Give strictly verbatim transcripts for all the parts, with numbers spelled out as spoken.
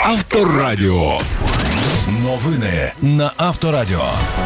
Авторадіо. Новини на Авторадіо.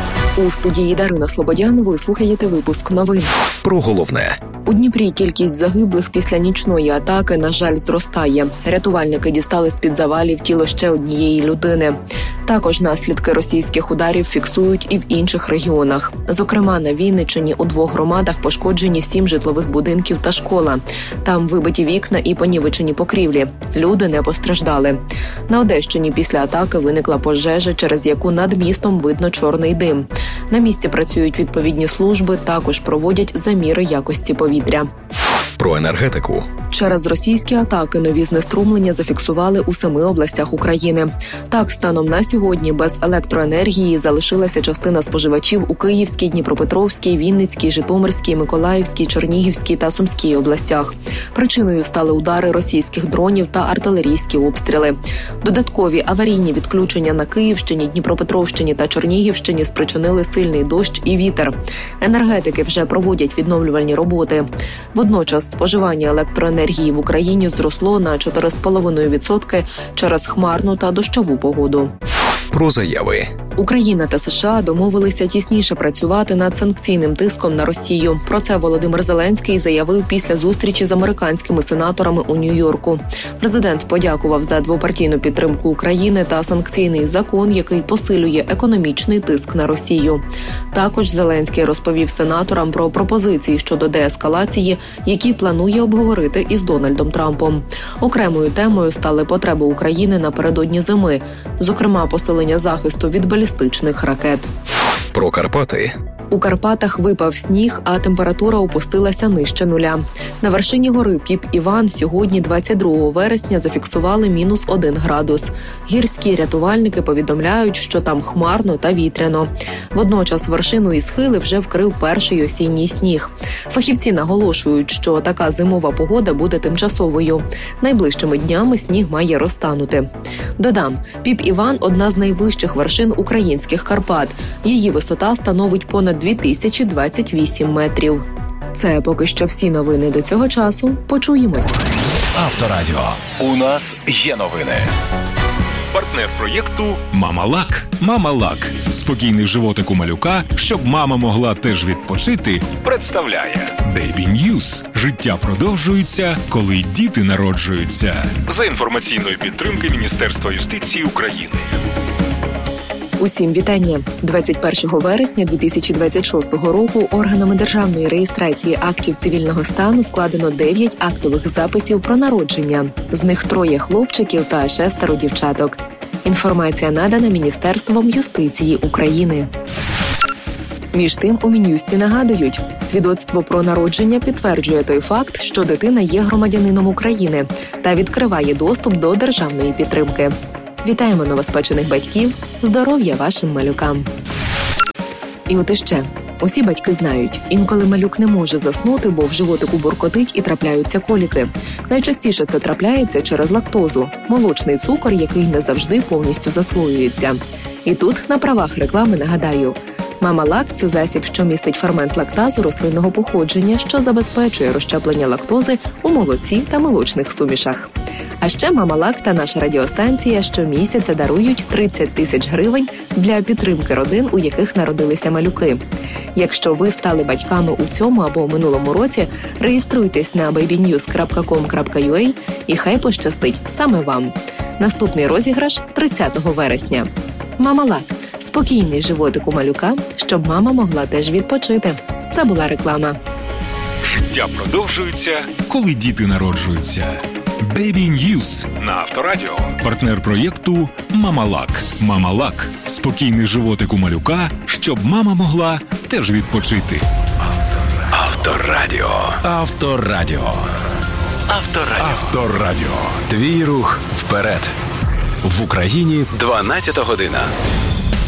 У студії Дарина Слободян ви слухаєте випуск новин. Про головне. У Дніпрі кількість загиблих після нічної атаки, на жаль, зростає. Рятувальники дістали з-під завалів тіло ще однієї людини. Також наслідки російських ударів фіксують і в інших регіонах. Зокрема, на Вінниччині у двох громадах пошкоджені сім житлових будинків та школа. Там вибиті вікна і понівечені покрівлі. Люди не постраждали. На Одещині після атаки виникла пожежа, через яку над містом видно чорний дим. На місці працюють відповідні служби, також проводять заміри якості повітря. Про енергетику. Через російські атаки нові знеструмлення зафіксували у семи областях України. Так, станом на сьогодні без електроенергії залишилася частина споживачів у Київській, Дніпропетровській, Вінницькій, Житомирській, Миколаївській, Чернігівській та Сумській областях. Причиною стали удари російських дронів та артилерійські обстріли. Додаткові аварійні відключення на Київщині, Дніпропетровщині та Чернігівщині спричинили сильний дощ і вітер. Енергетики вже проводять відновлювальні роботи. Водночас споживання електроенергії в Україні зросло на чотири цілих п'ять десятих відсотка через хмарну та дощову погоду. Про заяви. Україна та США домовилися тісніше працювати над санкційним тиском на Росію. Про це Володимир Зеленський заявив після зустрічі з американськими сенаторами у Нью-Йорку. Президент подякував за двопартійну підтримку України та санкційний закон, який посилює економічний тиск на Росію. Також Зеленський розповів сенаторам про пропозиції щодо деескалації, які планує обговорити із Дональдом Трампом. Окремою темою стали потреби України напередодні зими, зокрема посилення захисту від балістичних ракет. Про Карпати. У Карпатах випав сніг, а температура опустилася нижче нуля. На вершині гори Піп-Іван сьогодні, двадцять другого вересня, зафіксували мінус один градус. Гірські рятувальники повідомляють, що там хмарно та вітряно. Водночас вершину і схили вже вкрив перший осінній сніг. Фахівці наголошують, що така зимова погода буде тимчасовою. Найближчими днями сніг має розтанути. Додам, Піп-Іван – одна з найвищих вершин українських Карпат. Її висота становить понад дві тисячі двадцять вісім метрів. Це поки що всі новини до цього часу. Почуємось. Авторадіо. У нас є новини. Партнер проєкту «Мама-Лак». «Мама-Лак» – спокійний животик у малюка, щоб мама могла теж відпочити, представляє Baby News. Життя продовжується, коли діти народжуються. За інформаційної підтримки Міністерства юстиції України. Усім вітання. двадцять першого вересня дві тисячі двадцять шостого року органами державної реєстрації актів цивільного стану складено дев'ять актових записів про народження. З них троє хлопчиків та шестеро дівчаток. Інформація надана Міністерством юстиції України. Між тим, у Мін'юсті нагадують, свідоцтво про народження підтверджує той факт, що дитина є громадянином України та відкриває доступ до державної підтримки. Вітаємо новоспечених батьків, здоров'я вашим малюкам. І от іще. Усі батьки знають, інколи малюк не може заснути, бо в животику буркотить і трапляються коліки. Найчастіше це трапляється через лактозу – молочний цукор, який не завжди повністю засвоюється. І тут на правах реклами нагадаю – Мама-Лак – це засіб, що містить фермент лактазу рослинного походження, що забезпечує розщеплення лактози у молоці та молочних сумішах. А ще Мама-Лак та наша радіостанція щомісяця дарують тридцять тисяч гривень для підтримки родин, у яких народилися малюки. Якщо ви стали батьками у цьому або минулому році, реєструйтесь на бейбі ньюз крапка ком крапка ю а і хай пощастить саме вам. Наступний розіграш тридцятого вересня. Мама-Лак – спокійний животик у малюка, щоб мама могла теж відпочити. Це була реклама. Життя продовжується, коли діти народжуються. Baby News на Авторадіо. Партнер проєкту «Мама-Лак». «Мама-Лак» – спокійний животик у малюка, щоб мама могла теж відпочити. Авторадіо. Авторадіо. Авторадіо. Авторадіо. Твій рух вперед. В Україні дванадцята година.